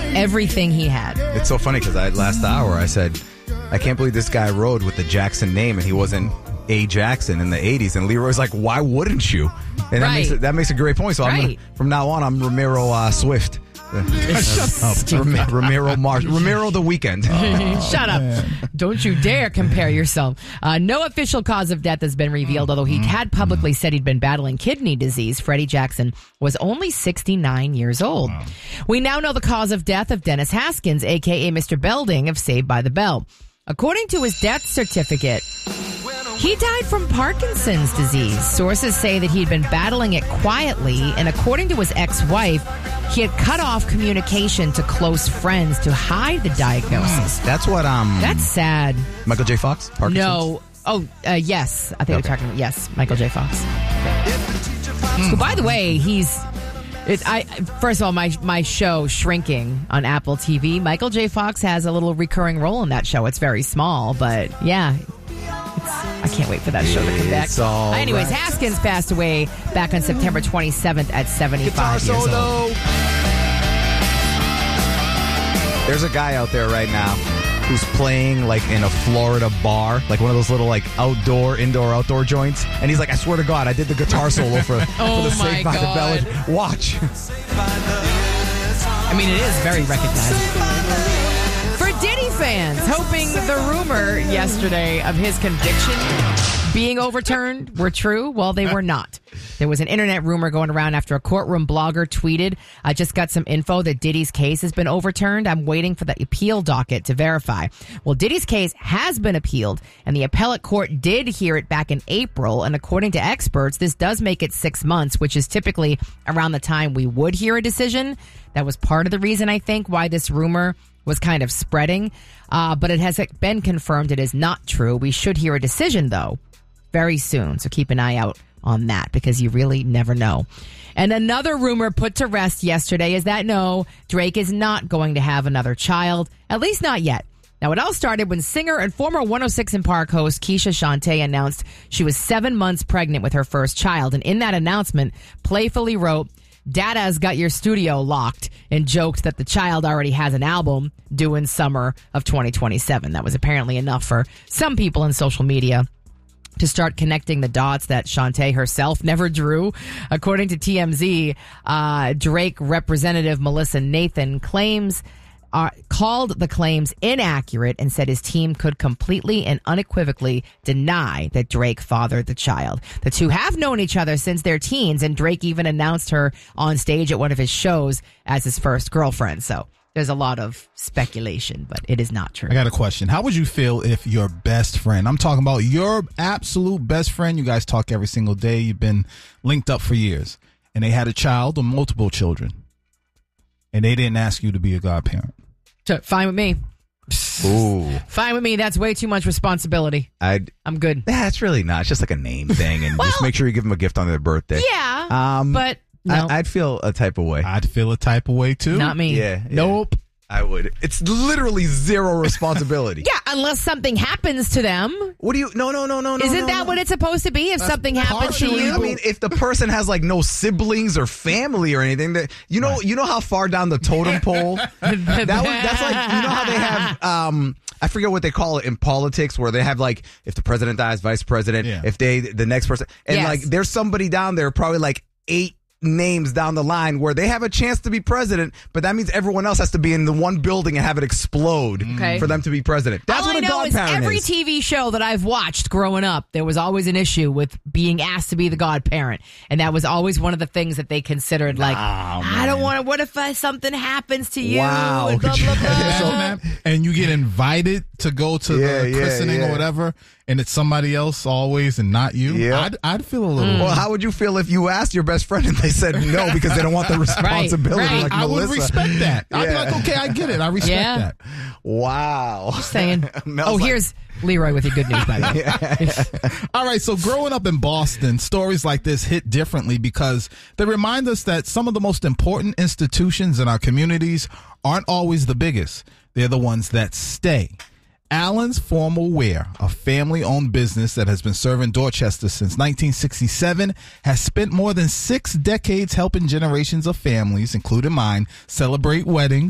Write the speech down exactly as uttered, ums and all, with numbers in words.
everything he had. It's so funny because I last hour I said, I can't believe this guy rode with the Jackson name and he wasn't A. Jackson in the eighties. And Leroy's like, why wouldn't you? And that, Right. makes, it, that makes a great point. So I'm gonna, Right. from now on, I'm Ramiro uh, Swift. Shut up. Ram- Ramiro Marsh. Ramiro the Weekend. Shut up. Don't you dare compare yourself. Uh, no official cause of death has been revealed, although he had publicly said he'd been battling kidney disease. Freddie Jackson was only sixty-nine years old. Wow. We now know the cause of death of Dennis Haskins, a k a. Mister Belding of Saved by the Bell. According to his death certificate, he died from Parkinson's disease. Sources say that he'd been battling it quietly, and according to his ex-wife, he had cut off communication to close friends to hide the diagnosis. That's what, um... That's sad. Michael J. Fox? Parkinson's? No. Oh, uh, yes. I think Okay. we're talking about, yes, Michael J. Fox. Who, by the way, he's... It, I First of all, my my show, Shrinking, on Apple T V, Michael J. Fox has a little recurring role in that show. It's very small, but yeah. It's, I can't wait for that show to come back. It's all Anyways, right. Haskins passed away back on September twenty-seventh at seventy-five years old. There's a guy out there right now who's playing like in a Florida bar, like one of those little like outdoor, indoor, outdoor joints. And he's like, I swear to God, I did the guitar solo for, Oh for the my Saved by God. the Bell. Watch. I mean, it is very recognizable. For Diddy fans, hoping the rumor yesterday of his conviction being overturned were true, well, they were not. There was an internet rumor going around after a courtroom blogger tweeted, I just got some info that Diddy's case has been overturned. I'm waiting for the appeal docket to verify. Well, Diddy's case has been appealed, and the appellate court did hear it back in April. And according to experts, this does make it six months, which is typically around the time we would hear a decision. That was part of the reason, I think, why this rumor was kind of spreading. Uh, but it has been confirmed it is not true. We should hear a decision, though, very soon. So keep an eye out on that because you really never know. And another rumor put to rest yesterday is that no, Drake is not going to have another child, at least not yet. Now, it all started when singer and former one oh six in Park host Keisha Shantae announced she was seven months pregnant with her first child. And in that announcement, playfully wrote, Dada's got your studio locked, and joked that the child already has an album due in summer of twenty twenty-seven. That was apparently enough for some people in social media to start connecting the dots that Shantae herself never drew. According to T M Z, uh, Drake representative Melissa Nathan claims uh, called the claims inaccurate and said his team could completely and unequivocally deny that Drake fathered the child. The two have known each other since their teens, and Drake even announced her on stage at one of his shows as his first girlfriend. So there's a lot of speculation, but it is not true. I got a question. How would you feel if your best friend, I'm talking about your absolute best friend, you guys talk every single day, you've been linked up for years, and they had a child or multiple children, and they didn't ask you to be a godparent? So, fine with me. Ooh. Fine with me. That's way too much responsibility. I'd, I'm good. That's really not. It's just like a name thing. And Well, just make sure you give them a gift on their birthday. Yeah, Um, but no, I, I'd feel a type of way. I'd feel a type of way too. not me. Yeah. yeah. Nope. I would. It's literally zero responsibility. Yeah, unless something happens to them. What do you? No, no, no, no, no. Isn't no, that no. what it's supposed to be? If something happens to partially you, I mean, if the person has like no siblings or family or anything, that you know, you know how far down the totem pole that would, that's like, you know how they have, um, I forget what they call it in politics, where they have like, if the president dies, vice president, Yeah. if they, the next person, and Yes. like, there's somebody down there, probably like eight names down the line where they have a chance to be president, but that means everyone else has to be in the one building and have it explode Okay. for them to be president. That's all what I a know is godparent every is. T V show that I've watched growing up, there was always an issue with being asked to be the godparent, and that was always one of the things that they considered. Like, I don't want to. What if uh, something happens to you? Wow. And blah, Could you blah, blah. Imagine that. And you get invited to go to Yeah, the yeah, christening yeah. or whatever, and it's somebody else always and not you. Yeah. I'd, I'd feel a little. Mm. Well, how would you feel if you asked your best friend and they said no because they don't want the responsibility? right. Like I would Melissa. respect that. I'd be Yeah. like, okay, I get it. I respect Yeah. that. Wow. Saying, Mel's oh, like- here's Leroy with your good news, by the way. All right, so growing up in Boston, stories like this hit differently because they remind us that some of the most important institutions in our communities aren't always the biggest. They're the ones that stay. Allen's Formal Wear, a family-owned business that has been serving Dorchester since nineteen sixty-seven, has spent more than six decades helping generations of families, including mine, celebrate weddings,